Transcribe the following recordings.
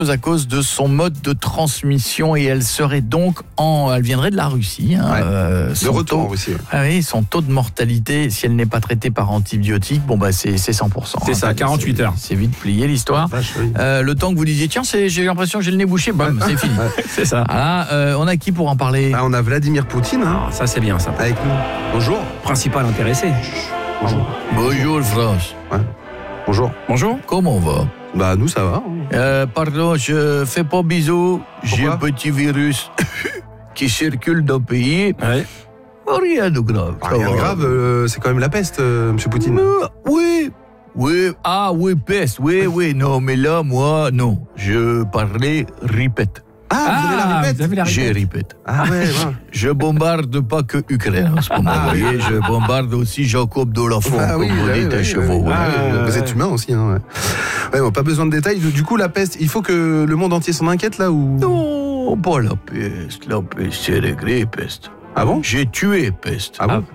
à cause de son mode de transmission et elle serait donc elle viendrait de la Russie. De retour en Russie. Ah oui, son taux de mortalité, si elle n'est pas traitée par antibiotiques, c'est 100%. C'est ça, 48 heures. C'est vite plié l'histoire. Oui. Le temps que vous disiez, tiens, j'ai l'impression que j'ai le nez bouché, c'est fini. C'est ça. Voilà, on a qui pour en parler? On a Vladimir Poutine Ça c'est bien ça. avec nous. Bonjour. Principal intéressé. Bonjour. Bonjour France. Bonjour. Bonjour. Comment on va? Nous ça va. Pardon, je fais pas bisous. J'ai un petit virus qui circule dans le pays. Ouais. Rien de grave. Rien de grave, c'est quand même la peste, monsieur Poutine. Oui. Oui, peste. Oui. Non, mais là, moi, non. Je parlais répète. Vous avez la répète. Vous avez la J'ai répète. répète. Ouais. Je bombarde pas que Ukraine en ce moment. Vous voyez, je bombarde aussi Jacob de Lafont, comme vous dites à chevaux. Vous êtes humain aussi. Pas besoin de détails. Du coup, la peste, il faut que le monde entier s'en inquiète là ou... Non, pas la peste. La peste, c'est réglé, peste. Ah bon? J'ai tué peste. Ah bon?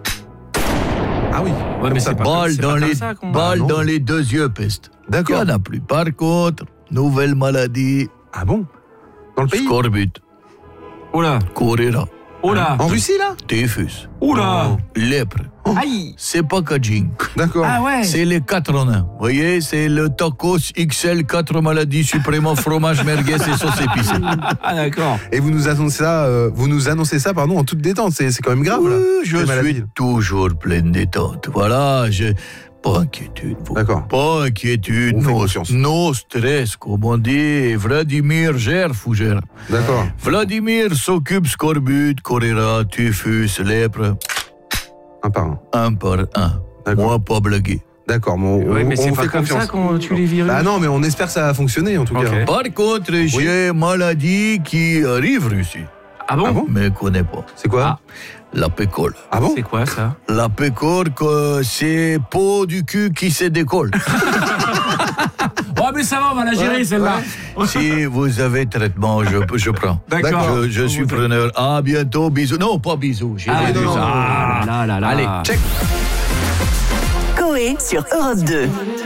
Ah oui. Ouais, mais c'est pas Balle c'est dans pas les comme ça qu'on- balles non. dans les deux yeux, peste. Il D'accord. n'y en a plus. Par contre, nouvelle maladie, Ah bon? Dans le pays? scorbut, Oula. choléra, En Russie là? typhus, Oula. lèpre. Aïe. C'est pas Kajing. D'accord. Ah ouais. C'est les 4 en 1. Vous voyez, c'est le tacos XL 4 maladies suprêmement fromage merguez et sauce épicée. Ah d'accord. Et vous nous annoncez ça, en toute détente. C'est quand même grave là. Je ces maladies. suis toujours plein de détente. Voilà, pas inquiétude. D'accord. Pas inquiétude. On fait confiance. No stress, comme on dit. Vladimir gère, fougère. D'accord. Vladimir s'occupe scorbut, choléra, typhus, lèpre, Un par un. un par un. D'accord. Moi, pas blaguer. D'accord, mais Ouais, mais on c'est vous pas fait comme confiance. ça qu'on tue les virus. Non, mais on espère que ça va fonctionner en tout Ok. cas. Par contre, j'ai maladie qui arrive Russie, Ah bon? Ah bon? mais connais pas. C'est quoi? La pécole. Ah bon? C'est quoi ça? La pécore, c'est peau du cul qui se décolle. Oh mais ça va, on va la gérer celle-là. Si vous avez traitement, je prends. D'accord. Je suis preneur. À bientôt, bisous. Non, pas bisous. J'ai Ah, dit non, ça. non. Ah là là là. Allez, check. Coé sur Europe 2.